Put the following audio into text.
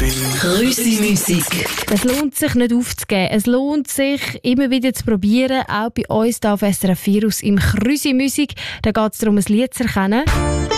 Musik. Es lohnt sich nicht aufzugeben. Es lohnt sich, immer wieder zu probieren. Auch bei uns hier auf SRF Virus im Musik. Da geht es darum, ein Lied zu erkennen.